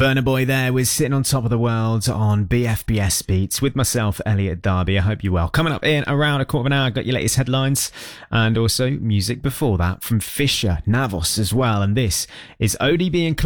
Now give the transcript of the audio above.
Burna Boy there was Sitting on Top of the World on BFBS Beats with myself, Elliot Darby. I hope you're well. Coming up in around a quarter of an hour, I've got your latest headlines and also music before that from Fisher, Navos as well. And this is ODB and